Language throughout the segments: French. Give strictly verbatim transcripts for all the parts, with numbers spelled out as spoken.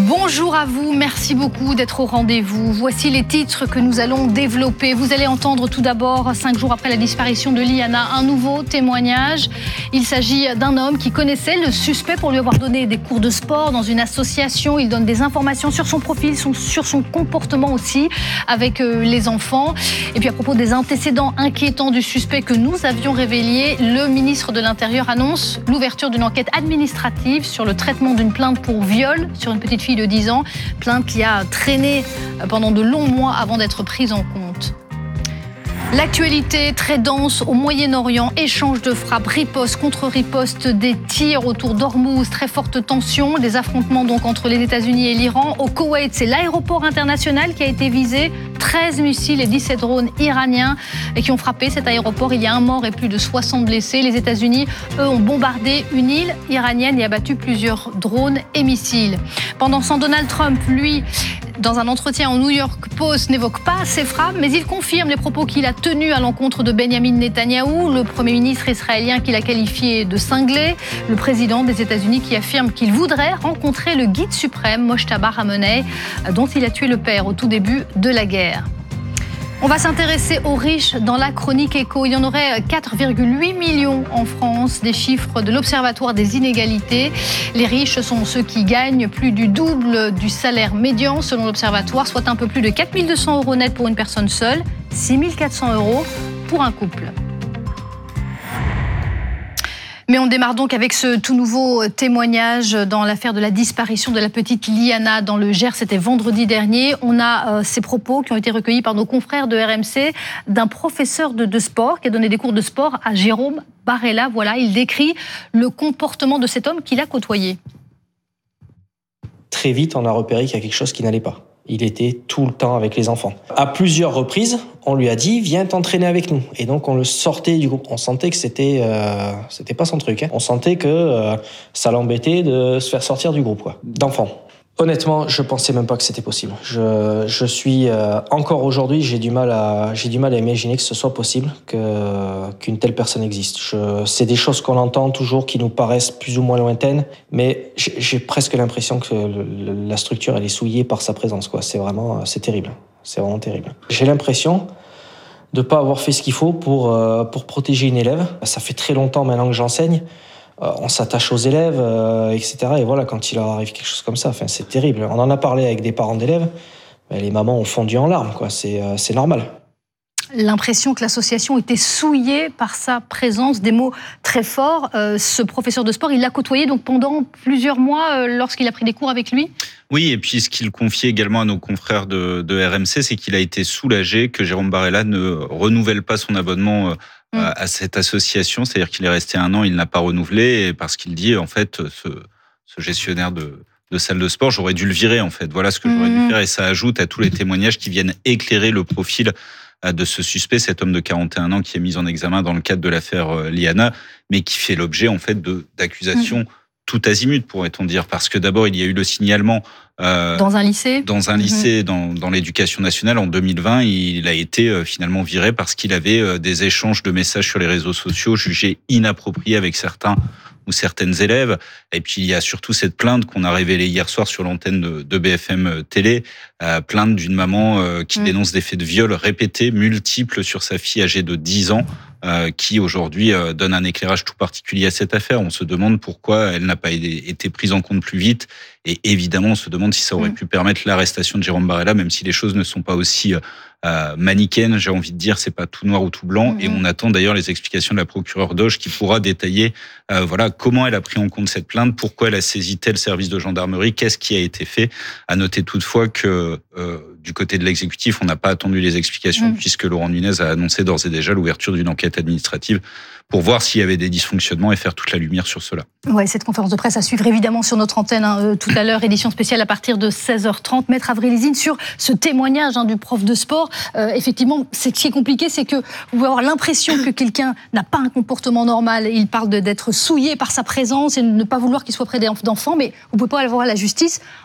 Bonjour à vous, merci beaucoup d'être au rendez-vous. Voici les titres que nous allons développer. Vous allez entendre tout d'abord, cinq jours après la disparition de Liana, un nouveau témoignage. Il s'agit d'un homme qui connaissait le suspect pour lui avoir donné des cours de sport dans une association. Il donne des informations sur son profil, sur son comportement aussi avec les enfants. Et puis à propos des antécédents inquiétants du suspect que nous avions révélés, le ministre de l'Intérieur annonce l'ouverture d'une enquête administrative sur le traitement d'une plainte pour viol sur une petite fille de dix ans, plainte qui a traîné pendant de longs mois avant d'être prise en compte. L'actualité très dense au Moyen-Orient, échange de frappes, riposte contre riposte, des tirs autour d'Ormuz, très forte tension, des affrontements donc entre les États-Unis et l'Iran. Au Koweït, c'est l'aéroport international qui a été visé, treize missiles et dix-sept drones iraniens qui ont frappé cet aéroport. Il y a un mort et plus de soixante blessés. Les États-Unis, eux, ont bombardé une île iranienne et abattu plusieurs drones et missiles. Pendant ce temps, Donald Trump, lui, dans un entretien au New York Post, n'évoque pas ces frappes, mais il confirme les propos qu'il a tenus à l'encontre de Benjamin Netanyahou, le Premier ministre israélien qu'il a qualifié de cinglé, le président des États-Unis qui affirme qu'il voudrait rencontrer le guide suprême, Mojtaba Ramenei, dont il a tué le père au tout début de la guerre. On va s'intéresser aux riches dans la chronique éco. Il y en aurait quatre virgule huit millions en France, des chiffres de l'Observatoire des inégalités. Les riches sont ceux qui gagnent plus du double du salaire médian selon l'Observatoire, soit un peu plus de quatre mille deux cents euros net pour une personne seule, six mille quatre cents euros pour un couple. Mais on démarre donc avec ce tout nouveau témoignage dans l'affaire de la disparition de la petite Liana dans le Gers. C'était vendredi dernier. On a euh, ces propos qui ont été recueillis par nos confrères de R M C d'un professeur de, de sport qui a donné des cours de sport à Jérôme Barella. Voilà, il décrit le comportement de cet homme qu'il a côtoyé. Très vite, on a repéré qu'il y a quelque chose qui n'allait pas. Il était tout le temps avec les enfants. À plusieurs reprises, on lui a dit « Viens t'entraîner avec nous ». Et donc, on le sortait du groupe. On sentait que c'était, euh, c'était pas son truc. Hein. On sentait que euh, ça l'embêtait de se faire sortir du groupe, quoi, d'enfants. Honnêtement, je pensais même pas que c'était possible. Je, je suis euh, encore aujourd'hui, j'ai du mal à, j'ai du mal à imaginer que ce soit possible, que qu'une telle personne existe. Je, c'est des choses qu'on entend toujours, qui nous paraissent plus ou moins lointaines, mais j'ai, j'ai presque l'impression que le, le, la structure elle est souillée par sa présence, quoi. C'est vraiment, c'est terrible. C'est vraiment terrible. J'ai l'impression de pas avoir fait ce qu'il faut pour euh, pour protéger une élève. Ça fait très longtemps maintenant que j'enseigne. On s'attache aux élèves, euh, et cetera. Et voilà, quand il leur arrive quelque chose comme ça, enfin, c'est terrible. On en a parlé avec des parents d'élèves, mais les mamans ont fondu en larmes, quoi. C'est, euh, c'est normal. L'impression que l'association était souillée par sa présence, des mots très forts. Euh, ce professeur de sport, il l'a côtoyé donc pendant plusieurs mois euh, lorsqu'il a pris des cours avec lui. Oui, et puis ce qu'il confiait également à nos confrères de, de R M C, c'est qu'il a été soulagé que Jérôme Barella ne renouvelle pas son abonnement euh, à cette association, c'est-à-dire qu'il est resté un an, il n'a pas renouvelé, parce qu'il dit, en fait, ce, ce gestionnaire de, de salle de sport, j'aurais dû le virer, en fait. Voilà ce que j'aurais dû faire, et ça ajoute à tous les témoignages qui viennent éclairer le profil de ce suspect, cet homme de quarante et un ans qui est mis en examen dans le cadre de l'affaire Liana, mais qui fait l'objet, en fait, de, d'accusations mmh. tout azimut, pourrait-on dire, parce que d'abord, il y a eu le signalement Euh, dans un lycée Dans un lycée, mmh. dans, dans l'éducation nationale, en deux mille vingt, il a été euh, finalement viré parce qu'il avait euh, des échanges de messages sur les réseaux sociaux jugés inappropriés avec certains ou certaines élèves. Et puis, il y a surtout cette plainte qu'on a révélée hier soir sur l'antenne de, de B F M Télé, euh, plainte d'une maman euh, qui mmh. dénonce des faits de viol répétés, multiples sur sa fille âgée de dix ans, euh, qui aujourd'hui euh, donne un éclairage tout particulier à cette affaire. On se demande pourquoi elle n'a pas été prise en compte plus vite. Et évidemment, on se demande si ça aurait mmh. pu permettre l'arrestation de Jérôme Barella, même si les choses ne sont pas aussi euh, manichéennes, j'ai envie de dire, c'est pas tout noir ou tout blanc. Mmh. Et on attend d'ailleurs les explications de la procureure Doge qui pourra détailler euh, voilà, comment elle a pris en compte cette plainte, pourquoi elle a saisi tel service de gendarmerie, qu'est-ce qui a été fait. À noter toutefois que euh, du côté de l'exécutif, on n'a pas attendu les explications, mmh. puisque Laurent Nunez a annoncé d'ores et déjà l'ouverture d'une enquête administrative pour voir s'il y avait des dysfonctionnements et faire toute la lumière sur cela. Ouais, cette conférence de presse à suivre évidemment sur notre antenne hein, euh, tout à l'heure, édition spéciale à partir de seize heures trente. Maître Avril Lizine, sur ce témoignage hein, du prof de sport, euh, effectivement, c'est, ce qui est compliqué, c'est que vous pouvez avoir l'impression que quelqu'un n'a pas un comportement normal. Il parle de, d'être souillé par sa présence et de ne pas vouloir qu'il soit près d'enfants, mais vous ne pouvez pas aller voir la justice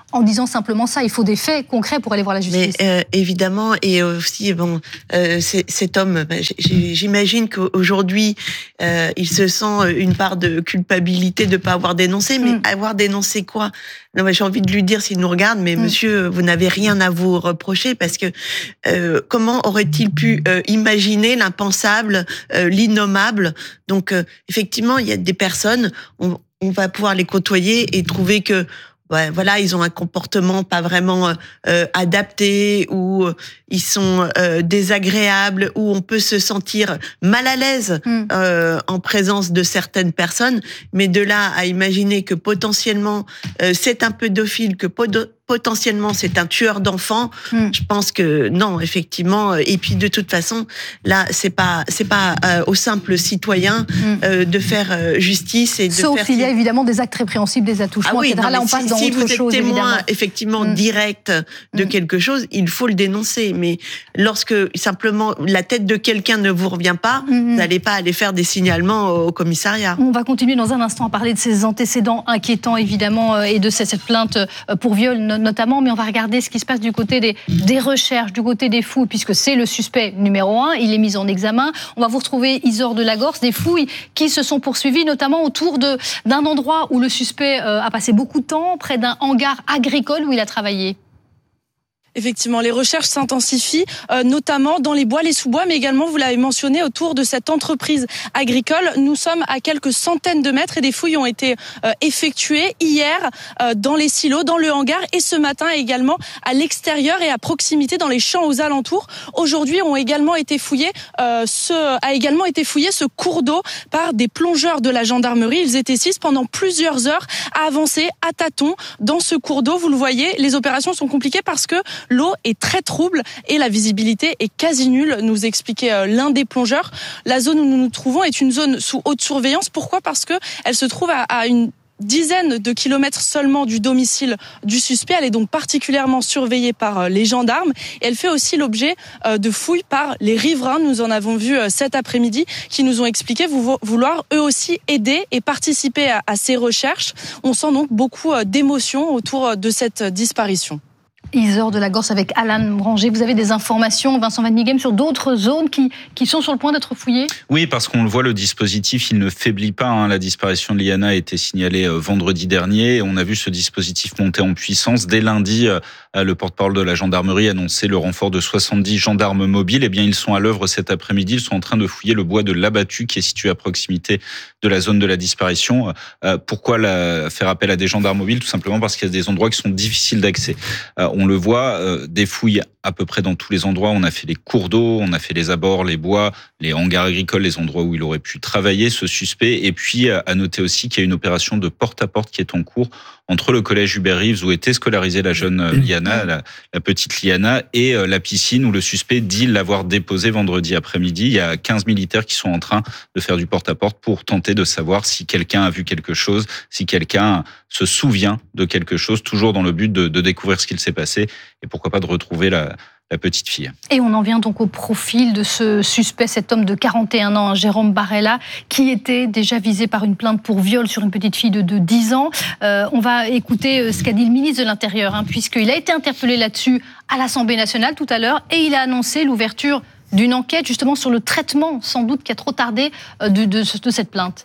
en disant simplement ça. Il faut des faits concrets pour aller voir la justice. Mais euh, évidemment, et aussi, bon, euh, cet homme, j'imagine qu'aujourd'hui, euh, il se sent une part de culpabilité de ne pas avoir dénoncé, mais mm. avoir dénoncé quoi? Non, mais j'ai envie de lui dire, s'il nous regarde, mais mm. monsieur, vous n'avez rien à vous reprocher, parce que euh, comment aurait-il pu euh, imaginer l'impensable, euh, l'innommable? Donc, euh, effectivement, il y a des personnes, on, on va pouvoir les côtoyer et trouver que ouais, voilà, ils ont un comportement pas vraiment euh, adapté, ou euh, ils sont euh, désagréables, ou on peut se sentir mal à l'aise mm. euh, en présence de certaines personnes. Mais de là à imaginer que potentiellement euh, c'est un pédophile, que pod- potentiellement c'est un tueur d'enfants, mm. je pense que non, effectivement. Et puis de toute façon, là, c'est pas c'est pas euh, au simple citoyen mm. euh, de faire euh, justice et de Sauf faire. Sauf il y a évidemment des actes répréhensibles, des attouchements, ah oui, et cetera. Non, là, on si, passe dans si autre vous êtes chose, témoin, évidemment. effectivement mm. direct de mm. quelque chose, il faut le dénoncer. Mais lorsque simplement la tête de quelqu'un ne vous revient pas, mm. vous n'allez pas aller faire des signalements au commissariat. On va continuer dans un instant à parler de ces antécédents inquiétants, évidemment, et de cette plainte pour viol notamment, mais on va regarder ce qui se passe du côté des, des recherches, du côté des fouilles, puisque c'est le suspect numéro un, il est mis en examen. On va vous retrouver Isor de Lagorce, des fouilles qui se sont poursuivies, notamment autour de, d'un endroit où le suspect euh, a passé beaucoup de temps, près d'un hangar agricole où il a travaillé. Effectivement, les recherches s'intensifient, euh, notamment dans les bois, les sous-bois, mais également, vous l'avez mentionné, autour de cette entreprise agricole. Nous sommes à quelques centaines de mètres et des fouilles ont été euh, effectuées hier euh, dans les silos, dans le hangar, et ce matin également à l'extérieur et à proximité dans les champs aux alentours. Aujourd'hui, ont également été fouillés, euh, ce, a également été fouillé ce cours d'eau par des plongeurs de la gendarmerie. Ils étaient six pendant plusieurs heures à avancer à tâtons dans ce cours d'eau. Vous le voyez, les opérations sont compliquées parce que l'eau est très trouble et la visibilité est quasi nulle, nous expliquait l'un des plongeurs. La zone où nous nous trouvons est une zone sous haute surveillance. Pourquoi ? Parce que elle se trouve à, à une dizaine de kilomètres seulement du domicile du suspect. Elle est donc particulièrement surveillée par les gendarmes et elle fait aussi l'objet de fouilles par les riverains. Nous en avons vu cet après-midi qui nous ont expliqué vouloir eux aussi aider et participer à ces recherches. On sent donc beaucoup d'émotions autour de cette disparition. Isor de Lagorce avec Alan Branger. Vous avez des informations, Vincent Van Mighem, sur d'autres zones qui, qui sont sur le point d'être fouillées ? Oui, parce qu'on le voit, le dispositif, il ne faiblit pas. Hein. La disparition de Liana a été signalée vendredi dernier. On a vu ce dispositif monter en puissance. Dès lundi, le porte-parole de la gendarmerie annonçait le renfort de soixante-dix gendarmes mobiles. Eh bien, ils sont à l'œuvre cet après-midi. Ils sont en train de fouiller le bois de l'Abattu, qui est situé à proximité de la zone de la disparition. Euh, pourquoi la, faire appel à des gendarmes mobiles ? Tout simplement parce qu'il y a des endroits qui sont difficiles d'accès. Euh, On le voit, euh, des fouilles à peu près dans tous les endroits. On a fait les cours d'eau, on a fait les abords, les bois, les hangars agricoles, les endroits où il aurait pu travailler, ce suspect. Et puis, à noter aussi qu'il y a une opération de porte-à-porte qui est en cours entre le collège Hubert-Reeves, où était scolarisée la jeune Liana, la, la petite Liana, et la piscine où le suspect dit l'avoir déposée vendredi après-midi. Il y a quinze militaires qui sont en train de faire du porte-à-porte pour tenter de savoir si quelqu'un a vu quelque chose, si quelqu'un se souvient de quelque chose, toujours dans le but de, de découvrir ce qu'il s'est passé et pourquoi pas de retrouver la, la petite fille. Et on en vient donc au profil de ce suspect, cet homme de quarante et un ans, Jérôme Barella, qui était déjà visé par une plainte pour viol sur une petite fille de, de dix ans. Euh, on va écouter ce qu'a dit le ministre de l'Intérieur, hein, puisqu'il a été interpellé là-dessus à l'Assemblée nationale tout à l'heure, et il a annoncé l'ouverture d'une enquête justement sur le traitement, sans doute qui a trop tardé, de, de, de cette plainte.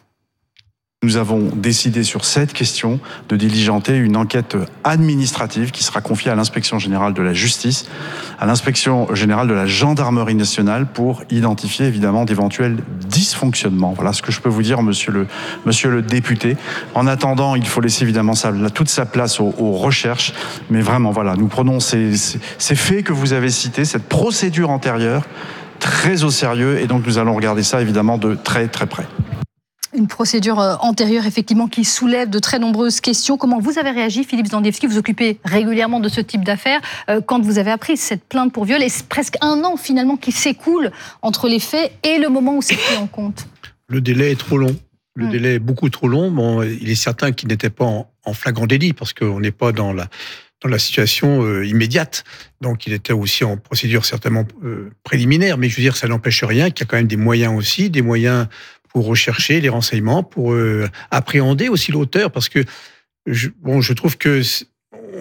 Nous avons décidé sur cette question de diligenter une enquête administrative qui sera confiée à l'inspection générale de la justice, à l'inspection générale de la gendarmerie nationale pour identifier évidemment d'éventuels dysfonctionnements. Voilà ce que je peux vous dire, monsieur le, monsieur le député. En attendant, il faut laisser évidemment sa, toute sa place aux, aux recherches, mais vraiment voilà, nous prenons ces, ces, ces faits que vous avez cités, cette procédure antérieure, très au sérieux, et donc nous allons regarder ça évidemment de très très près. Une procédure antérieure, effectivement, qui soulève de très nombreuses questions. Comment vous avez réagi, Philippe Zdandievski ? Vous vous occupez régulièrement de ce type d'affaires. Quand vous avez appris cette plainte pour viol, et c'est presque un an, finalement, qui s'écoule entre les faits et le moment où c'est pris en compte. Le délai est trop long. Le mmh. délai est beaucoup trop long. Bon, il est certain qu'il n'était pas en, en flagrant délit, parce qu'on n'est pas dans la, dans la situation euh, immédiate. Donc, il était aussi en procédure certainement euh, préliminaire. Mais je veux dire, ça n'empêche rien qu'il y a quand même des moyens aussi, des moyens pour rechercher les renseignements, pour euh, appréhender aussi l'auteur, parce que je, bon, je trouve que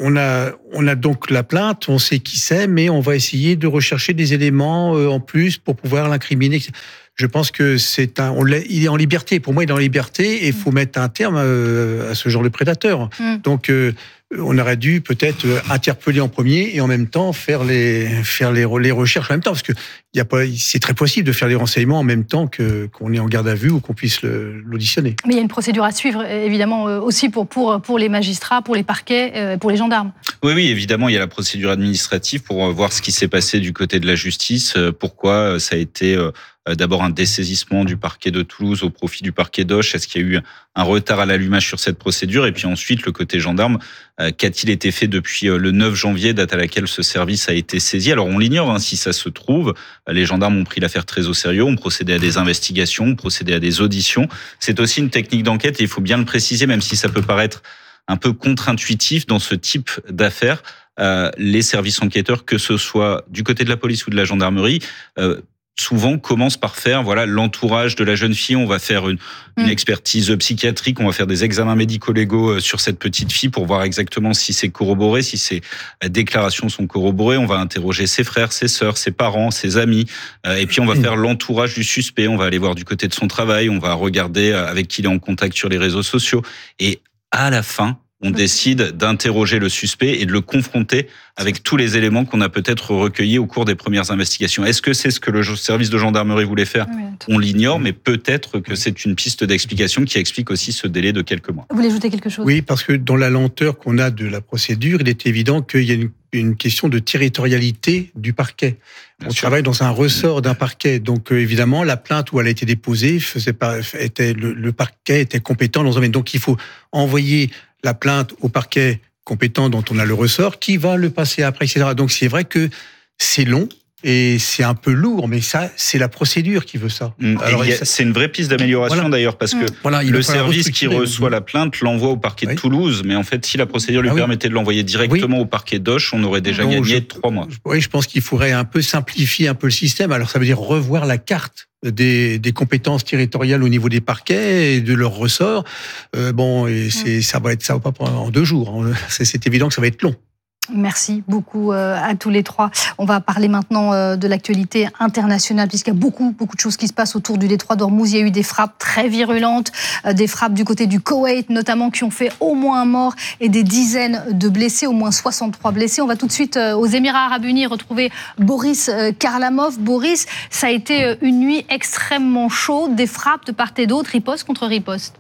on a, on a donc la plainte, on sait qui c'est, mais on va essayer de rechercher des éléments en plus pour pouvoir l'incriminer. Je pense que c'est un, on il est en liberté. Pour moi, il est en liberté et il faut mettre un terme à, à ce genre de prédateur. Mm. Donc, euh, on aurait dû peut-être interpeller en premier et en même temps faire les, faire les, les recherches en même temps, parce que il y a pas, c'est très possible de faire les renseignements en même temps que, qu'on est en garde à vue ou qu'on puisse le, l'auditionner. Mais il y a une procédure à suivre, évidemment, aussi pour, pour, pour les magistrats, pour les parquets, pour les gendarmes. Oui, oui, évidemment, il y a la procédure administrative pour voir ce qui s'est passé du côté de la justice, pourquoi ça a été d'abord un dessaisissement du parquet de Toulouse au profit du parquet d'Auch. Est-ce qu'il y a eu un retard à l'allumage sur cette procédure? Et puis ensuite, le côté gendarme, qu'a-t-il été fait depuis le neuf janvier, date à laquelle ce service a été saisi? Alors on l'ignore, hein, si ça se trouve. Les gendarmes ont pris l'affaire très au sérieux, ont procédé à des investigations, ont procédé à des auditions. C'est aussi une technique d'enquête et il faut bien le préciser, même si ça peut paraître un peu contre-intuitif dans ce type d'affaires. Euh, les services enquêteurs, que ce soit du côté de la police ou de la gendarmerie, euh, souvent commence par faire voilà l'entourage de la jeune fille. On va faire une, une expertise psychiatrique, on va faire des examens médico-légaux sur cette petite fille pour voir exactement si c'est corroboré, si ces déclarations sont corroborées. On va interroger ses frères, ses sœurs, ses parents, ses amis, et puis on va faire l'entourage du suspect. On va aller voir du côté de son travail, on va regarder avec qui il est en contact sur les réseaux sociaux. Et à la fin, on décide d'interroger le suspect et de le confronter avec tous les éléments qu'on a peut-être recueillis au cours des premières investigations. Est-ce que c'est ce que le service de gendarmerie voulait faire? Oui, on l'ignore, mais peut-être que c'est une piste d'explication qui explique aussi ce délai de quelques mois. Vous voulez ajouter quelque chose? Oui, parce que dans la lenteur qu'on a de la procédure, il est évident qu'il y a une, une question de territorialité du parquet. Bien on sûr. Travaille dans un ressort d'un parquet, donc euh, évidemment la plainte où elle a été déposée faisait pas, était le, le parquet était compétent dans ce domaine. Donc il faut envoyer la plainte au parquet compétent dont on a le ressort, qui va le passer après, et cetera. Donc c'est vrai que c'est long et c'est un peu lourd, mais ça, c'est la procédure qui veut ça. Mmh. Alors, a, c'est une vraie piste d'amélioration voilà. d'ailleurs, parce que voilà, le service qui reçoit la plainte l'envoie au parquet oui. de Toulouse, mais en fait, si la procédure lui ah, oui. permettait de l'envoyer directement oui. au parquet d'Auch, on aurait déjà non, gagné je, trois mois. Oui, je pense qu'il faudrait un peu simplifier un peu le système. Alors ça veut dire revoir la carte des, des compétences territoriales au niveau des parquets et de leurs ressorts. Euh, bon, et c'est, mmh. ça va être ça va pas en deux jours. C'est, c'est évident que ça va être long. Merci beaucoup à tous les trois. On va parler maintenant de l'actualité internationale, puisqu'il y a beaucoup, beaucoup de choses qui se passent autour du détroit d'Ormuz. Il y a eu des frappes très virulentes, des frappes du côté du Koweït, notamment, qui ont fait au moins un mort et des dizaines de blessés, au moins soixante-trois blessés. On va tout de suite aux Émirats Arabes Unis retrouver Boris Karlamov. Boris, ça a été une nuit extrêmement chaude, des frappes de part et d'autre, riposte contre riposte.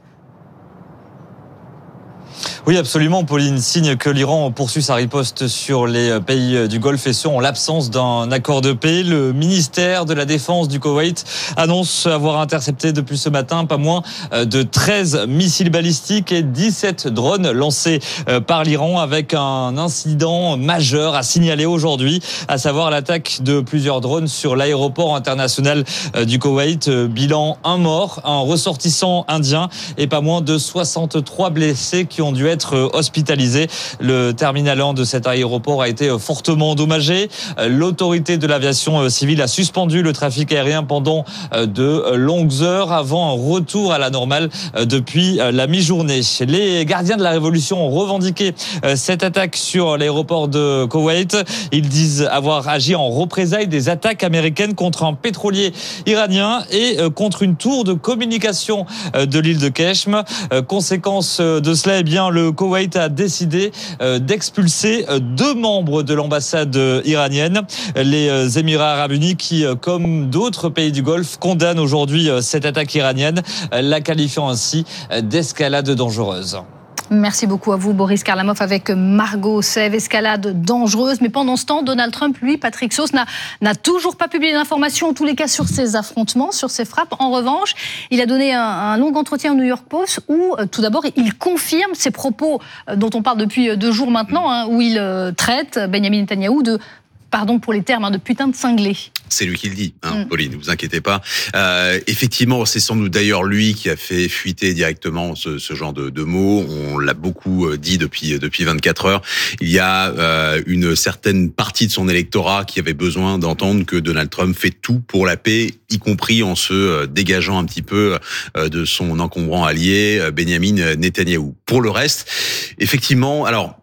Oui, absolument, Pauline. Signe que l'Iran poursuit sa riposte sur les pays du Golfe et ce, en l'absence d'un accord de paix. Le ministère de la Défense du Koweït annonce avoir intercepté depuis ce matin pas moins de treize missiles balistiques et dix-sept drones lancés par l'Iran, avec un incident majeur à signaler aujourd'hui, à savoir l'attaque de plusieurs drones sur l'aéroport international du Koweït. Bilan, un mort, un ressortissant indien et pas moins de soixante-trois blessés qui ont dû être hospitalisés. Le terminal un de cet aéroport a été fortement endommagé. L'autorité de l'aviation civile a suspendu le trafic aérien pendant de longues heures avant un retour à la normale depuis la mi-journée. Les gardiens de la révolution ont revendiqué cette attaque sur l'aéroport de Koweït. Ils disent avoir agi en représailles des attaques américaines contre un pétrolier iranien et contre une tour de communication de l'île de Keshm. Conséquence de cela, eh bien, le Koweït a décidé d'expulser deux membres de l'ambassade iranienne. Les Émirats Arabes Unis, qui, comme d'autres pays du Golfe, condamnent aujourd'hui cette attaque iranienne, la qualifiant ainsi d'escalade dangereuse. Merci beaucoup à vous, Boris Karlamov, avec Margot Sev. Escalade dangereuse. Mais pendant ce temps, Donald Trump, lui, Patrick Sauce, n'a, n'a toujours pas publié d'informations, en tous les cas, sur ces affrontements, sur ces frappes. En revanche, il a donné un, un long entretien au New York Post où, tout d'abord, il confirme ses propos dont on parle depuis deux jours maintenant, hein, où il euh, traite Benyamin Netanyahou de, pardon pour les termes, hein, de putain de cinglé. C'est lui qui le dit, hein, mm. Pauline, ne vous inquiétez pas. Euh, effectivement, c'est sans doute d'ailleurs lui qui a fait fuiter directement ce, ce genre de, de mots. On l'a beaucoup dit depuis depuis vingt-quatre heures. Il y a euh, une certaine partie de son électorat qui avait besoin d'entendre que Donald Trump fait tout pour la paix, y compris en se dégageant un petit peu de son encombrant allié, Benyamin Netanyahou. Pour le reste, effectivement, alors...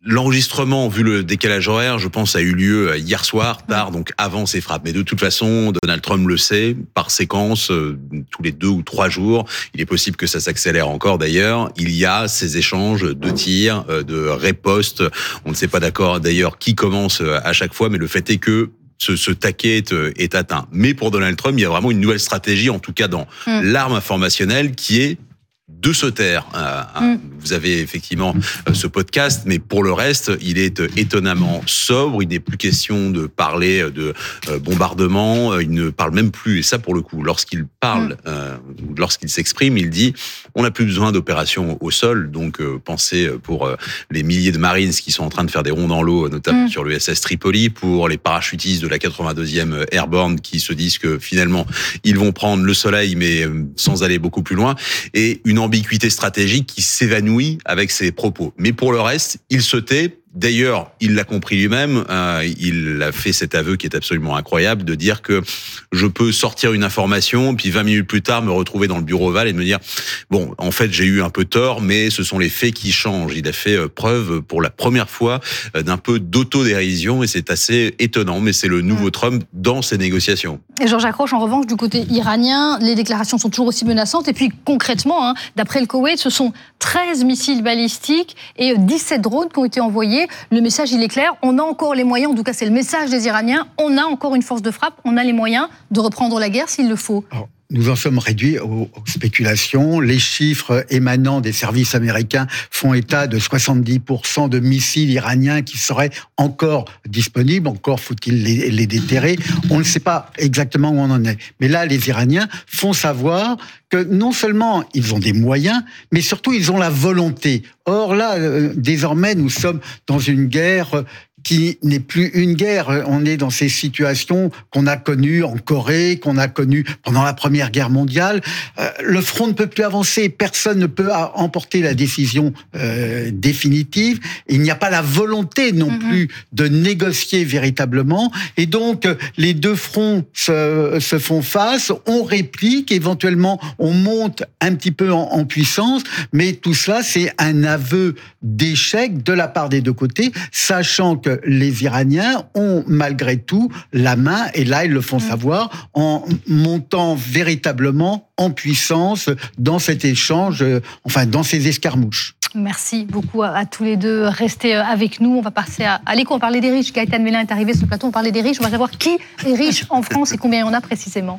L'enregistrement, vu le décalage horaire, je pense, a eu lieu hier soir, tard, donc avant ces frappes. Mais de toute façon, Donald Trump le sait, par séquence, euh, tous les deux ou trois jours, il est possible que ça s'accélère encore d'ailleurs, il y a ces échanges de tirs, euh, de ripostes. On ne sait pas d'accord d'ailleurs qui commence à chaque fois, mais le fait est que ce, ce taquet est, est atteint. Mais pour Donald Trump, il y a vraiment une nouvelle stratégie, en tout cas dans mmh. l'arme informationnelle, qui est de se taire. Mm. Vous avez effectivement ce podcast, mais pour le reste, il est étonnamment sobre. Il n'est plus question de parler de bombardement. Il ne parle même plus. Et ça, pour le coup, lorsqu'il parle, mm. euh, lorsqu'il s'exprime, il dit on n'a plus besoin d'opérations au sol. Donc, euh, pensez pour euh, les milliers de Marines qui sont en train de faire des ronds dans l'eau, notamment mm. sur l'U S S Tripoli, pour les parachutistes de la quatre-vingt-deuxième Airborne qui se disent que finalement, ils vont prendre le soleil, mais sans aller beaucoup plus loin. Et une ambiguïté stratégique qui s'évanouit avec ses propos. Mais pour le reste, il se tait. D'ailleurs, il l'a compris lui-même, euh, il a fait cet aveu qui est absolument incroyable, de dire que je peux sortir une information, puis vingt minutes plus tard me retrouver dans le bureau ovale et me dire bon, en fait, j'ai eu un peu tort, mais ce sont les faits qui changent. Il a fait preuve pour la première fois d'un peu d'autodérision et c'est assez étonnant, mais c'est le nouveau Trump dans ses négociations. Et Jean-Jacques Roche, en revanche, du côté iranien, les déclarations sont toujours aussi menaçantes. Et puis concrètement, hein, d'après le Koweït, ce sont treize missiles balistiques et dix-sept drones qui ont été envoyés. Le message, il est clair. On a encore les moyens, en tout cas, c'est le message des Iraniens. On a encore une force de frappe. On a les moyens de reprendre la guerre s'il le faut. Alors, nous en sommes réduits aux, aux spéculations. Les chiffres émanant des services américains font état de soixante-dix pour cent de missiles iraniens qui seraient encore disponibles. Encore faut-il les, les déterrer. On ne sait pas exactement où on en est. Mais là, les Iraniens font savoir que non seulement ils ont des moyens, mais surtout ils ont la volonté. Or là, euh, désormais, nous sommes dans une guerre euh, qui n'est plus une guerre. On est dans ces situations qu'on a connues en Corée, qu'on a connues pendant la Première Guerre mondiale. Euh, le front ne peut plus avancer, personne ne peut emporter la décision euh, définitive. Il n'y a pas la volonté non mm-hmm. plus de négocier véritablement. Et donc, les deux fronts se, se font face, on réplique, éventuellement on monte un petit peu en, en puissance, mais tout cela, c'est un aveu d'échec de la part des deux côtés, sachant que les Iraniens ont malgré tout la main, et là ils le font savoir, en montant véritablement en puissance dans cet échange, enfin dans ces escarmouches. Merci beaucoup à, à tous les deux. Restez avec nous. On va passer à, à l'écho. On parlait des riches. Gaëtan Mélin est arrivé sur le plateau. On parlait des riches. On va savoir qui est riche en France et combien il y en a précisément.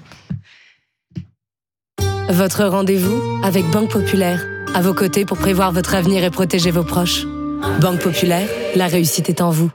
Votre rendez-vous avec Banque Populaire. À vos côtés pour prévoir votre avenir et protéger vos proches. Banque Populaire, la réussite est en vous.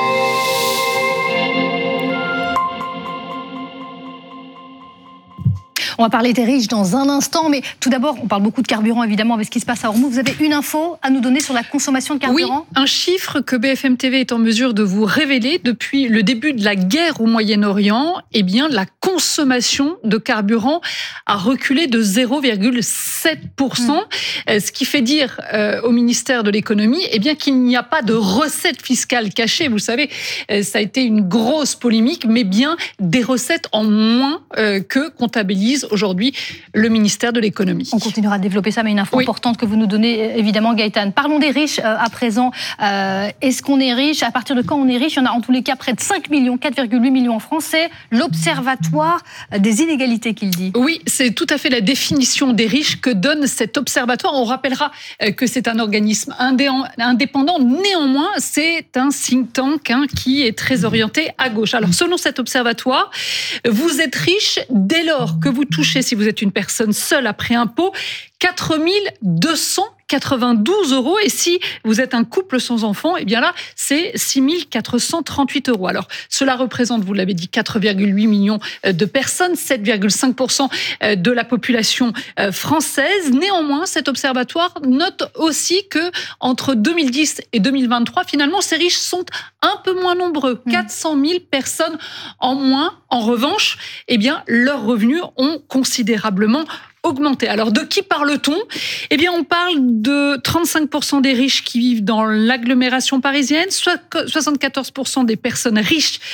On va parler des riches dans un instant, mais tout d'abord, on parle beaucoup de carburant, évidemment, avec ce qui se passe à Hormuz. Vous avez une info à nous donner sur la consommation de carburant ? Oui, un chiffre que B F M T V est en mesure de vous révéler depuis le début de la guerre au Moyen-Orient. Eh bien, la consommation de carburant a reculé de zéro virgule sept pour cent, mmh. ce qui fait dire euh, au ministère de l'économie eh bien, qu'il n'y a pas de recettes fiscales cachées. Vous savez, euh, ça a été une grosse polémique, mais bien des recettes en moins euh, que comptabilise aujourd'hui le ministère de l'économie. On continuera de développer ça, mais une info oui. importante que vous nous donnez, évidemment, Gaëtan. Parlons des riches euh, à présent. Euh, est-ce qu'on est riche ? À partir de quand on est riche ? Il y en a en tous les cas près de cinq millions, quatre virgule huit millions en français. L'Observatoire des inégalités qu'il dit. Oui, c'est tout à fait la définition des riches que donne cet observatoire. On rappellera que c'est un organisme indépendant. Néanmoins, c'est un think tank hein, qui est très orienté à gauche. Alors, selon cet observatoire, vous êtes riche dès lors que vous touchez, si vous êtes une personne seule après impôt, quatre mille deux cent quatre-vingt-douze euros. Et si vous êtes un couple sans enfant, eh bien là, c'est six mille quatre cent trente-huit euros. Alors, cela représente, vous l'avez dit, quatre virgule huit millions de personnes, sept virgule cinq pour cent de la population française. Néanmoins, cet observatoire note aussi que entre deux mille dix et deux mille vingt-trois, finalement, ces riches sont un peu moins nombreux. quatre cent mille personnes en moins. En revanche, eh bien, leurs revenus ont considérablement augmenté. Alors, de qui parle-t-on ? Eh bien, on parle de trente-cinq pour cent des riches qui vivent dans l'agglomération parisienne, soixante-quatorze pour cent des personnes riches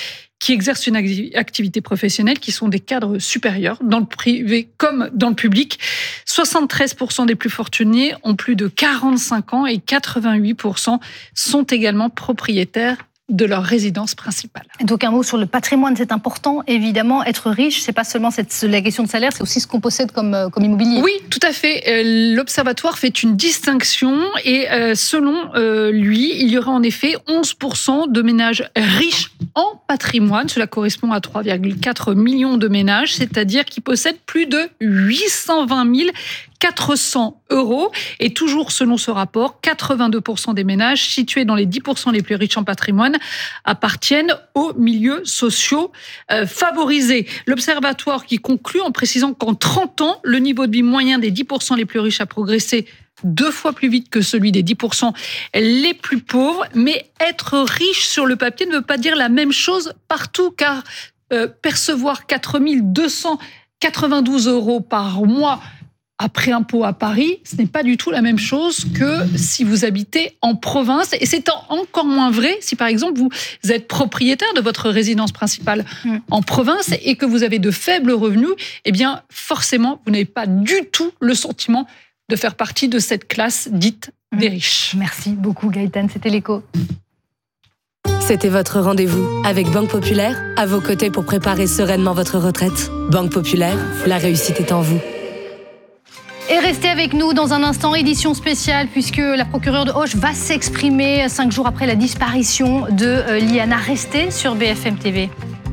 qui exercent une activité professionnelle, qui sont des cadres supérieurs, dans le privé comme dans le public. soixante-treize pour cent des plus fortunés ont plus de quarante-cinq ans et quatre-vingt-huit pour cent sont également propriétaires de leur résidence principale. Donc un mot sur le patrimoine, c'est important. Évidemment, être riche, c'est pas seulement cette, la question de salaire, c'est aussi ce qu'on possède comme, comme immobilier. Oui, tout à fait. L'Observatoire fait une distinction et selon lui, il y aurait en effet onze pour cent de ménages riches en patrimoine. Cela correspond à trois virgule quatre millions de ménages, c'est-à-dire qui possèdent plus de huit cent vingt mille quatre cents euros. Et toujours selon ce rapport, quatre-vingt-deux pour cent des ménages situés dans les dix pour cent les plus riches en patrimoine appartiennent aux milieux sociaux euh, favorisés. L'Observatoire qui conclut en précisant qu'en trente ans, le niveau de vie moyen des dix pour cent les plus riches a progressé deux fois plus vite que celui des dix pour cent les plus pauvres. Mais être riche sur le papier ne veut pas dire la même chose partout, car euh, percevoir quatre mille deux cent quatre-vingt-douze euros par mois après impôt à Paris, ce n'est pas du tout la même chose que si vous habitez en province. Et c'est encore moins vrai si, par exemple, vous êtes propriétaire de votre résidence principale mmh. en province et que vous avez de faibles revenus. Eh bien, forcément, vous n'avez pas du tout le sentiment de faire partie de cette classe dite mmh. des riches. Merci beaucoup, Gaëtane. C'était l'Écho. C'était votre rendez-vous avec Banque Populaire, à vos côtés pour préparer sereinement votre retraite. Banque Populaire, la réussite est en vous. Et restez avec nous dans un instant, édition spéciale, puisque la procureure de Auch va s'exprimer cinq jours après la disparition de Liana. Restez sur B F M T V.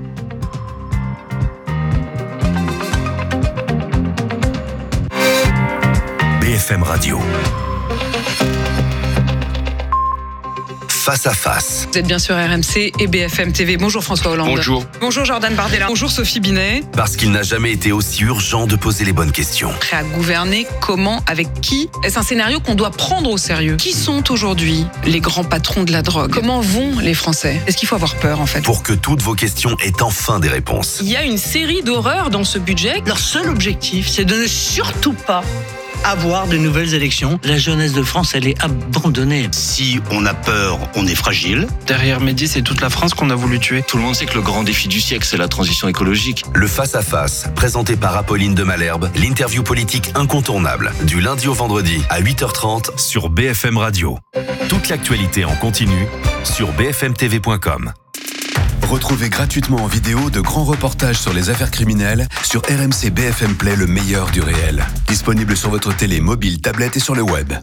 B F M Radio. Face à face. Vous êtes bien sur R M C et B F M T V. Bonjour François Hollande. Bonjour. Bonjour Jordan Bardella. Bonjour Sophie Binet. Parce qu'il n'a jamais été aussi urgent de poser les bonnes questions. Prêt à gouverner, comment, avec qui? Est-ce un scénario qu'on doit prendre au sérieux? Qui sont aujourd'hui les grands patrons de la drogue? Comment vont les Français? Est-ce qu'il faut avoir peur en fait? Pour que toutes vos questions aient enfin des réponses. Il y a une série d'horreurs dans ce budget. Leur seul objectif, c'est de ne surtout pas avoir de nouvelles élections. La jeunesse de France, elle est abandonnée. Si on a peur, on est fragile. Derrière Mehdi, c'est toute la France qu'on a voulu tuer. Tout le monde sait que le grand défi du siècle, c'est la transition écologique. Le face-à-face, présenté par Apolline de Malherbe, l'interview politique incontournable, du lundi au vendredi à huit heures trente sur B F M Radio. Toute l'actualité en continu sur b f m t v point com. Retrouvez gratuitement en vidéo de grands reportages sur les affaires criminelles sur R M C B F M Play, le meilleur du réel. Disponible sur votre télé, mobile, tablette et sur le web.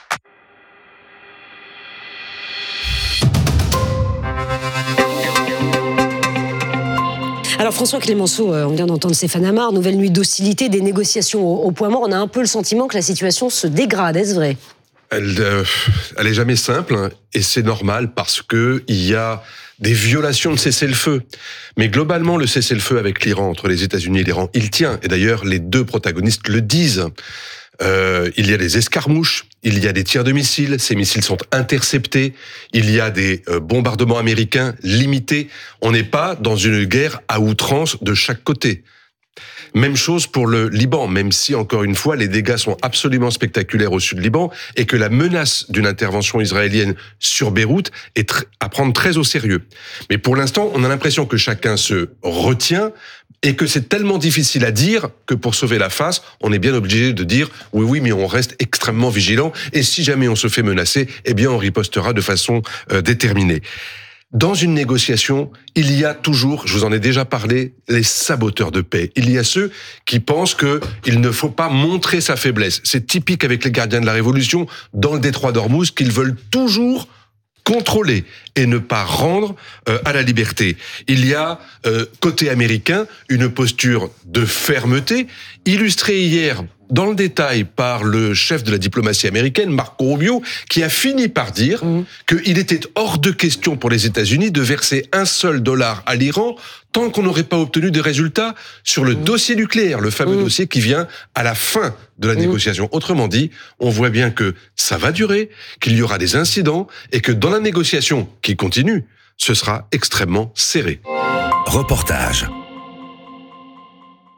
Alors François Clémenceau, on vient d'entendre Stéphane Amar, nouvelle nuit d'hostilité, des négociations au, au point mort. On a un peu le sentiment que la situation se dégrade, est-ce vrai ? Elle, euh, elle est jamais simple, hein, et c'est normal parce que il y a des violations de cessez-le-feu. Mais globalement, le cessez-le-feu avec l'Iran, entre les États-Unis et l'Iran, il tient. Et d'ailleurs, les deux protagonistes le disent. Euh, il y a des escarmouches, il y a des tirs de missiles, ces missiles sont interceptés, il y a des euh, bombardements américains limités. On n'est pas dans une guerre à outrance de chaque côté. Même chose pour le Liban, même si, encore une fois, les dégâts sont absolument spectaculaires au sud du Liban et que la menace d'une intervention israélienne sur Beyrouth est à prendre très au sérieux. Mais pour l'instant, on a l'impression que chacun se retient et que c'est tellement difficile à dire que pour sauver la face, on est bien obligé de dire oui, oui, mais on reste extrêmement vigilant et si jamais on se fait menacer, eh bien, on ripostera de façon euh, déterminée. Dans une négociation, il y a toujours, je vous en ai déjà parlé, les saboteurs de paix. Il y a ceux qui pensent qu'il ne faut pas montrer sa faiblesse. C'est typique avec les gardiens de la Révolution dans le détroit d'Ormuz qu'ils veulent toujours contrôler et ne pas rendre euh, à la liberté. Il y a, euh, côté américain, une posture de fermeté, illustrée hier dans le détail par le chef de la diplomatie américaine, Marco Rubio, qui a fini par dire mmh. qu'il était hors de question pour les États-Unis de verser un seul dollar à l'Iran tant qu'on n'aurait pas obtenu des résultats sur le mmh. dossier nucléaire, le fameux mmh. dossier qui vient à la fin de la mmh. négociation. Autrement dit, on voit bien que ça va durer, qu'il y aura des incidents et que dans la négociation qui continue, ce sera extrêmement serré. Reportage.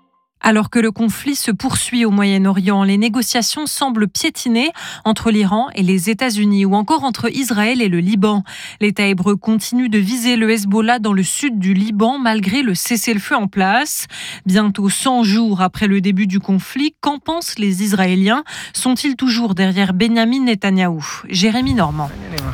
Alors que le conflit se poursuit au Moyen-Orient, les négociations semblent piétiner entre l'Iran et les États-Unis ou encore entre Israël et le Liban. L'État hébreu continue de viser le Hezbollah dans le sud du Liban malgré le cessez-le-feu en place. Bientôt cent jours après le début du conflit, qu'en pensent les Israéliens ? Sont-ils toujours derrière Benyamin Netanyahou ? Jérémy Normand.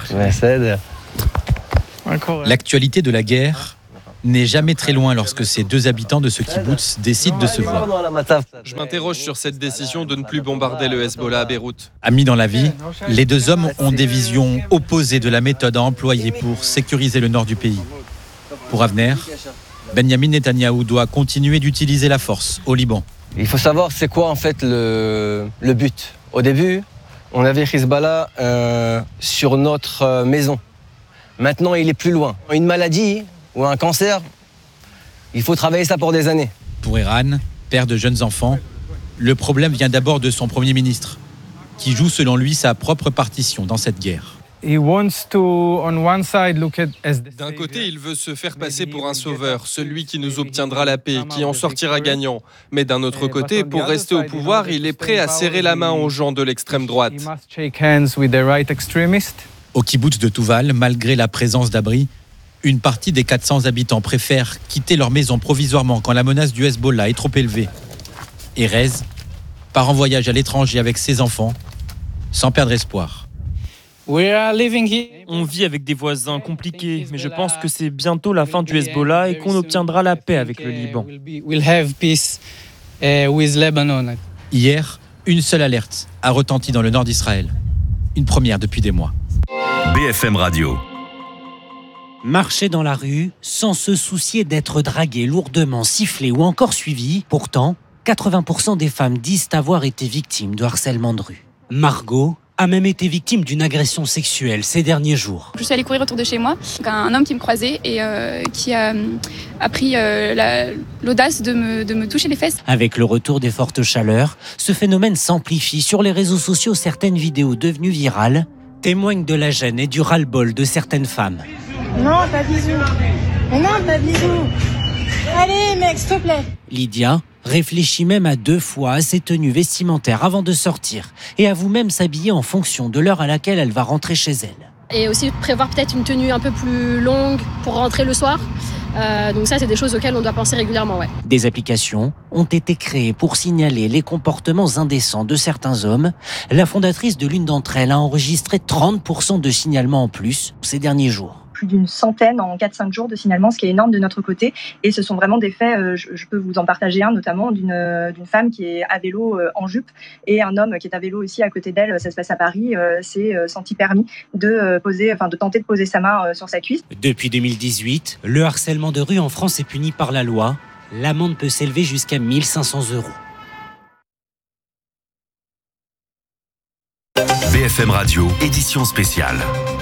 L'actualité de la guerre n'est jamais très loin lorsque ces deux habitants de ce kibbutz décident de se voir. Je m'interroge sur cette décision de ne plus bombarder le Hezbollah à Beyrouth. Amis dans la vie, les deux hommes ont des visions opposées de la méthode à employer pour sécuriser le nord du pays. Pour Avner, Benyamin Netanyahou doit continuer d'utiliser la force au Liban. Il faut savoir c'est quoi en fait le, le but. Au début, on avait Hezbollah euh, sur notre maison. Maintenant, il est plus loin. Une maladie ou un cancer, il faut travailler ça pour des années. Pour Eran, père de jeunes enfants, le problème vient d'abord de son Premier ministre, qui joue selon lui sa propre partition dans cette guerre. D'un côté, il veut se faire passer pour un sauveur, celui qui nous obtiendra la paix, qui en sortira gagnant. Mais d'un autre côté, pour rester au pouvoir, il est prêt à serrer la main aux gens de l'extrême droite. Au kibbutz de Touval, malgré la présence d'abris, une partie des quatre cents habitants préfèrent quitter leur maison provisoirement quand la menace du Hezbollah est trop élevée. Erez part en voyage à l'étranger avec ses enfants, sans perdre espoir. On vit avec des voisins compliqués, mais je pense que c'est bientôt la fin du Hezbollah et qu'on obtiendra la paix avec le Liban. Hier, une seule alerte a retenti dans le nord d'Israël. Une première depuis des mois. B F M Radio. Marcher dans la rue sans se soucier d'être dragué, lourdement sifflé ou encore suivi. Pourtant, quatre-vingts pour cent des femmes disent avoir été victimes de harcèlement de rue. Margot a même été victime d'une agression sexuelle ces derniers jours. Je suis allée courir autour de chez moi, un homme qui me croisait et euh, qui a, a pris euh, la, l'audace de me, de me toucher les fesses. Avec le retour des fortes chaleurs, ce phénomène s'amplifie. Sur les réseaux sociaux, certaines vidéos devenues virales témoignent de la gêne et du ras-le-bol de certaines femmes. Non, pas bisous. Non, pas bisous. Allez, mec, s'il te plaît. Lydia réfléchit même à deux fois à ses tenues vestimentaires avant de sortir et avoue même s'habiller en fonction de l'heure à laquelle elle va rentrer chez elle. Et aussi prévoir peut-être une tenue un peu plus longue pour rentrer le soir. Euh, donc ça, c'est des choses auxquelles on doit penser régulièrement, ouais. Des applications ont été créées pour signaler les comportements indécents de certains hommes. La fondatrice de l'une d'entre elles a enregistré trente pour cent de signalements en plus ces derniers jours. Plus d'une centaine en quatre cinq jours de signalements, ce qui est énorme de notre côté. Et ce sont vraiment des faits, euh, je, je peux vous en partager un, notamment d'une, euh, d'une femme qui est à vélo euh, en jupe et un homme qui est à vélo aussi à côté d'elle, ça se passe à Paris, euh, s'est euh, senti permis de, euh, poser, enfin, de tenter de poser sa main euh, sur sa cuisse. Depuis deux mille dix-huit, le harcèlement de rue en France est puni par la loi. L'amende peut s'élever jusqu'à mille cinq cents euros. B F M Radio, édition spéciale.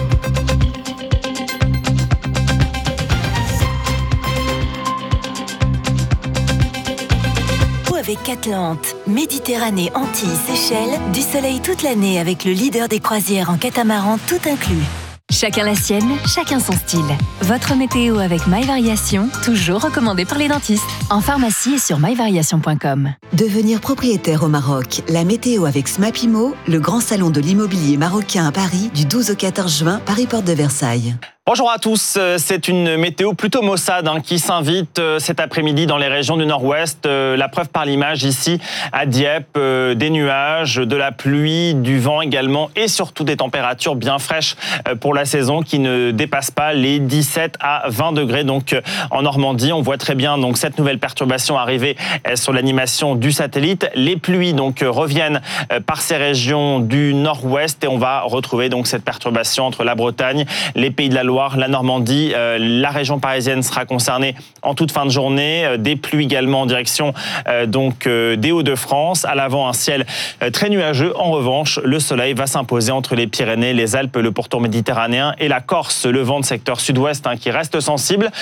Avec Atlante, Méditerranée, Antilles, Seychelles, du soleil toute l'année avec le leader des croisières en catamaran tout inclus. Chacun la sienne, chacun son style. Votre météo avec My Variation, toujours recommandé par les dentistes. En pharmacie et sur my variation point com. Devenir propriétaire au Maroc, la météo avec Smapimo, le grand salon de l'immobilier marocain à Paris du douze au quatorze juin, Paris Porte de Versailles. Bonjour à tous, c'est une météo plutôt maussade hein, qui s'invite cet après-midi dans les régions du nord-ouest. La preuve par l'image ici à Dieppe, des nuages, de la pluie, du vent également et surtout des températures bien fraîches pour la saison qui ne dépassent pas les dix-sept à vingt degrés. Donc en Normandie, on voit très bien donc cette nouvelle perturbation arriver sur l'animation du satellite. Les pluies donc reviennent par ces régions du nord-ouest et on va retrouver donc cette perturbation entre la Bretagne, les Pays de la Loire, la Normandie, euh, la région parisienne sera concernée en toute fin de journée. Euh, des pluies également en direction euh, donc euh, des Hauts-de-France. À l'avant, un ciel euh, très nuageux. En revanche, le soleil va s'imposer entre les Pyrénées, les Alpes, le pourtour méditerranéen et la Corse. Le vent de secteur sud-ouest hein, qui reste sensible.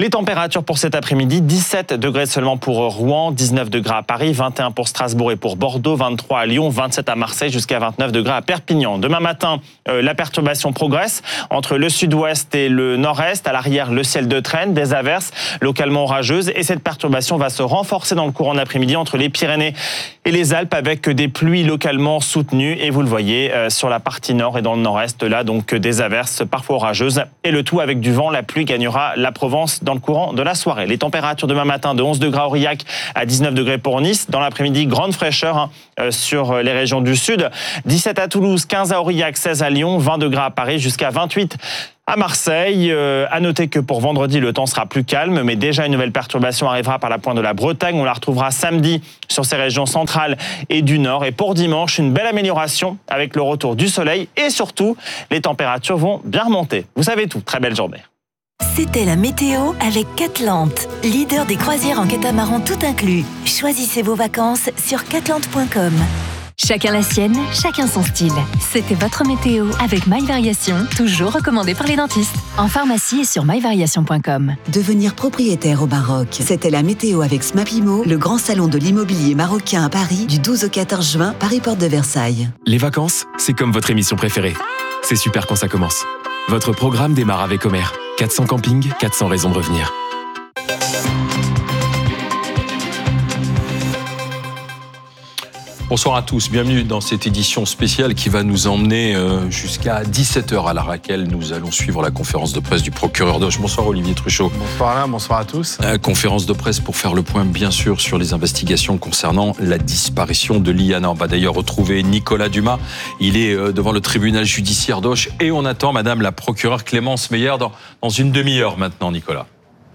Les températures pour cet après-midi, dix-sept degrés seulement pour Rouen, dix-neuf degrés à Paris, vingt et un pour Strasbourg et pour Bordeaux, vingt-trois à Lyon, vingt-sept à Marseille, jusqu'à vingt-neuf degrés à Perpignan. Demain matin, euh, la perturbation progresse entre le sud-ouest et le nord-est. À l'arrière, le ciel de traîne, des averses localement orageuses. Et cette perturbation va se renforcer dans le courant d'après-midi entre les Pyrénées et les Alpes avec des pluies localement soutenues. Et vous le voyez euh, sur la partie nord et dans le nord-est, là, donc des averses parfois orageuses. Et le tout avec du vent, la pluie gagnera la Provence dans le courant de la soirée. Les températures demain matin de onze degrés à Aurillac à dix-neuf degrés pour Nice. Dans l'après-midi, grande fraîcheur hein, euh, sur les régions du sud. dix-sept à Toulouse, quinze à Aurillac, seize à Lyon, vingt degrés à Paris, jusqu'à vingt-huit à Marseille. Euh, à noter que pour vendredi, le temps sera plus calme, mais déjà une nouvelle perturbation arrivera par la pointe de la Bretagne. On la retrouvera samedi sur ces régions centrales et du nord. Et pour dimanche, une belle amélioration avec le retour du soleil et surtout, les températures vont bien remonter. Vous savez tout. Très belle journée. C'était la météo avec Catlante, leader des croisières en catamaran tout inclus. Choisissez vos vacances sur catlante point com. Chacun la sienne, chacun son style. C'était votre météo avec My Variation, toujours recommandé par les dentistes. En pharmacie et sur my variation point com. Devenir propriétaire au Maroc. C'était la météo avec Smapimo, le grand salon de l'immobilier marocain à Paris du douze au quatorze juin, Paris Porte de Versailles. Les vacances, c'est comme votre émission préférée. C'est super quand ça commence. Votre programme démarre avec Omer. quatre cents campings, quatre cents raisons de revenir. Bonsoir à tous, bienvenue dans cette édition spéciale qui va nous emmener jusqu'à dix-sept heures à laquelle nous allons suivre la conférence de presse du procureur d'Auch. Bonsoir Olivier Truchot. Bonsoir Alain, bonsoir à tous. Euh, conférence de presse pour faire le point bien sûr sur les investigations concernant la disparition de Liana. On va d'ailleurs retrouver Nicolas Dumas, il est euh, devant le tribunal judiciaire d'Auch et on attend madame la procureure Clémence Meyer dans, dans une demi-heure maintenant Nicolas.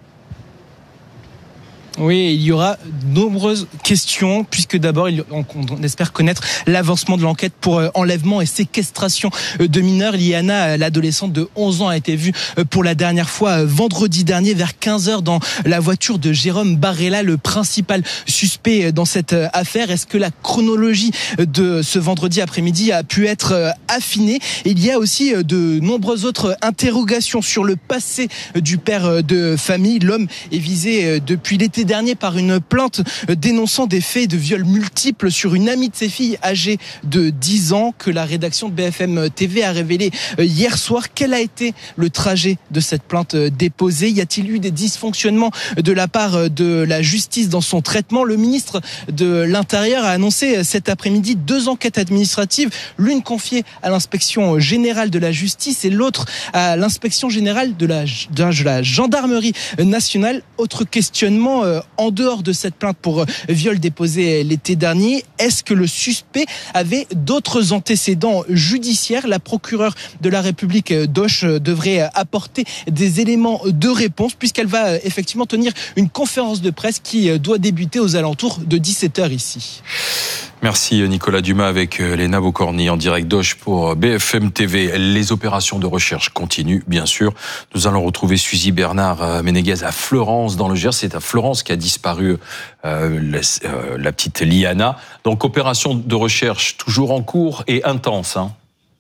Oui, il y aura de nombreuses questions, puisque d'abord, on, on espère connaître l'avancement de l'enquête pour enlèvement et séquestration de mineurs. Liana, l'adolescente de onze ans, a été vue pour la dernière fois vendredi dernier vers quinze heures dans la voiture de Jérôme Barrella, le principal suspect dans cette affaire. Est-ce que la chronologie de ce vendredi après-midi a pu être affinée? Il y a aussi de nombreuses autres interrogations sur le passé du père de famille. L'homme est visé depuis l'été dernier par une plainte dénonçant des faits de viol multiples sur une amie de ses filles âgée de dix ans que la rédaction de B F M T V a révélé hier soir. Quel a été le trajet de cette plainte déposée? Y a-t-il eu des dysfonctionnements de la part de la justice dans son traitement? Le ministre de l'Intérieur a annoncé cet après-midi deux enquêtes administratives, l'une confiée à l'inspection générale de la justice et l'autre à l'inspection générale de la, de la gendarmerie nationale. Autre questionnement en dehors de cette plainte pour viol déposée l'été dernier, est-ce que le suspect avait d'autres antécédents judiciaires? La procureure de la République d'Auch devrait apporter des éléments de réponse puisqu'elle va effectivement tenir une conférence de presse qui doit débuter aux alentours de dix-sept heures ici. Merci Nicolas Dumas avec Léna Bocorny en direct d'Auch pour B F M T V. Les opérations de recherche continuent, bien sûr. Nous allons retrouver Suzy Bernard Ménéguez à Fleurance dans le Gers. C'est à Fleurance qu'a disparu euh, la, euh, la petite Liana. Donc opération de recherche toujours en cours et intense. Hein.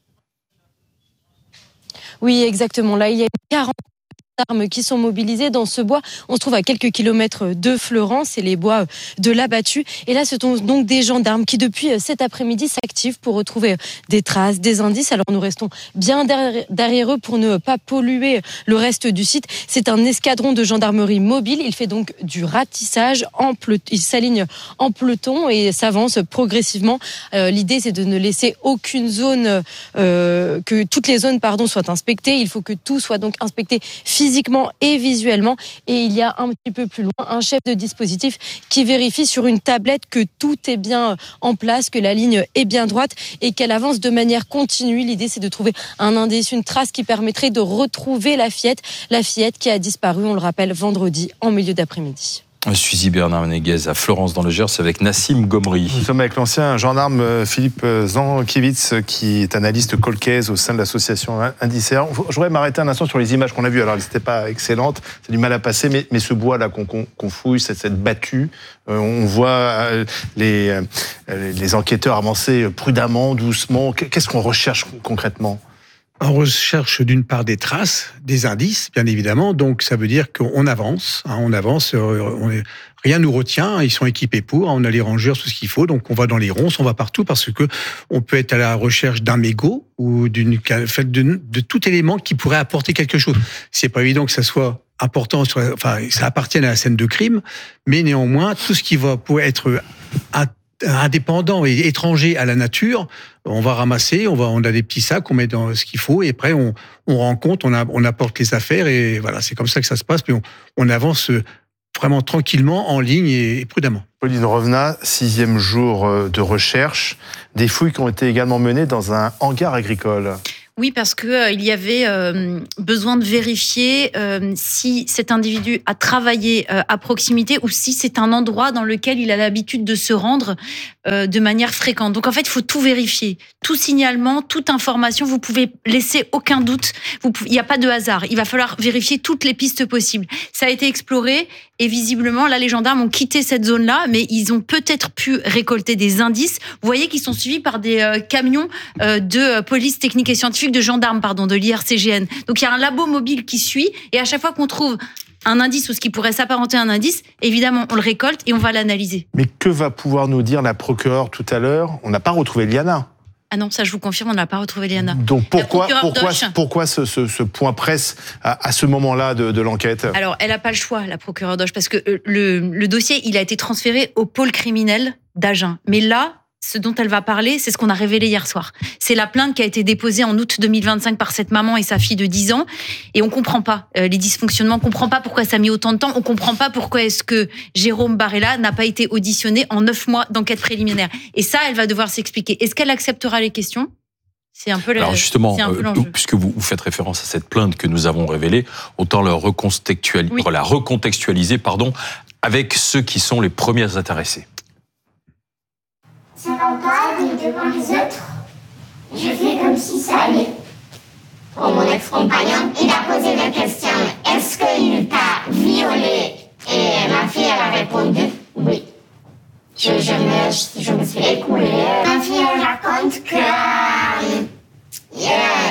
Oui, exactement. Là, il y a quarante armes qui sont mobilisées dans ce bois. On se trouve à quelques kilomètres de Fleurance, c'est les bois de l'Abattu. Et là, ce sont donc des gendarmes qui, depuis cet après-midi, s'activent pour retrouver des traces, des indices. Alors, nous restons bien derrière eux pour ne pas polluer le reste du site. C'est un escadron de gendarmerie mobile. Il fait donc du ratissage. En ple... Il s'aligne en peloton et s'avance progressivement. Euh, l'idée, c'est de ne laisser aucune zone, euh, que toutes les zones, pardon, soient inspectées. Il faut que tout soit donc inspecté physiquement physiquement et visuellement. Et il y a un petit peu plus loin un chef de dispositif qui vérifie sur une tablette que tout est bien en place, que la ligne est bien droite et qu'elle avance de manière continue. L'idée, c'est de trouver un indice, une trace qui permettrait de retrouver la fillette, la fillette qui a disparu, on le rappelle, vendredi en milieu d'après-midi. Suzy Bernard Ménéguez à Fleurance dans le Gers avec Nassim Gomri. Nous sommes avec l'ancien gendarme Philippe Zankiewicz qui est analyste colcaise au sein de l'association Indicea. Je voudrais m'arrêter un instant sur les images qu'on a vues. Alors, elles n'étaient pas excellentes, c'est du mal à passer, mais, mais ce bois-là qu'on, qu'on, qu'on fouille, cette, cette battue, euh, on voit les, euh, les enquêteurs avancer prudemment, doucement. Qu'est-ce qu'on recherche concrètement ? On recherche d'une part des traces, des indices, bien évidemment. Donc ça veut dire qu'on avance, hein, on avance, on est, rien nous retient. Ils sont équipés pour, on a les rangeurs, tout ce qu'il faut. Donc on va dans les ronces, on va partout parce que on peut être à la recherche d'un mégot ou d'une de, de tout élément qui pourrait apporter quelque chose. C'est pas évident que ça soit important, sur la, enfin ça appartienne à la scène de crime, mais néanmoins tout ce qui va pouvoir être indépendant et étranger à la nature, on va ramasser, on va, on a des petits sacs, on met dans ce qu'il faut, et après on, on rencontre, on, a, on apporte les affaires, et voilà, c'est comme ça que ça se passe, mais on, on avance vraiment tranquillement, en ligne et, et prudemment. Pauline Revenat, sixième jour de recherche, des fouilles qui ont été également menées dans un hangar agricole. Oui, parce qu'il euh, y avait euh, besoin de vérifier euh, si cet individu a travaillé euh, à proximité ou si c'est un endroit dans lequel il a l'habitude de se rendre euh, de manière fréquente. Donc en fait, il faut tout vérifier. Tout signalement, toute information, vous pouvez laisser aucun doute. Vous pouvez, il n'y a pas de hasard. Il va falloir vérifier toutes les pistes possibles. Ça a été exploré et visiblement, là, les gendarmes ont quitté cette zone-là, mais ils ont peut-être pu récolter des indices. Vous voyez qu'ils sont suivis par des euh, camions euh, de police technique et scientifique, de gendarmes, pardon, de l'I R C G N. Donc il y a un labo mobile qui suit, et à chaque fois qu'on trouve un indice ou ce qui pourrait s'apparenter à un indice, évidemment, on le récolte et on va l'analyser. Mais que va pouvoir nous dire la procureure tout à l'heure ? On n'a pas retrouvé Liana. Ah non, ça je vous confirme, on n'a pas retrouvé Liana. Donc pourquoi, pourquoi, pourquoi ce, ce, ce point presse à, à ce moment-là de, de l'enquête ? Alors, elle n'a pas le choix, la procureure d'Auch, parce que le, le dossier, il a été transféré au pôle criminel d'Agen. Mais là, ce dont elle va parler, c'est ce qu'on a révélé hier soir. C'est la plainte qui a été déposée en août deux mille vingt-cinq par cette maman et sa fille de dix ans. Et on comprend pas euh, les dysfonctionnements, on comprend pas pourquoi ça a mis autant de temps, on comprend pas pourquoi est-ce que Jérôme Barella n'a pas été auditionné en neuf mois d'enquête préliminaire. Et ça, elle va devoir s'expliquer. Est-ce qu'elle acceptera les questions ? C'est un peu le, Alors justement, c'est un peu euh, puisque vous, vous faites référence à cette plainte que nous avons révélée, autant la recontextualiser, oui. la recontextualiser pardon, avec ceux qui sont les premiers intéressés. Ça va pas d'être devant les autres. Je fais comme si ça allait. Pour mon ex-compagnon, il a posé la question « Est-ce qu'il t'a violé ?» Et ma fille, elle a répondu « Oui ». Je, je, me, je me suis écoulée. Ma fille, elle raconte que...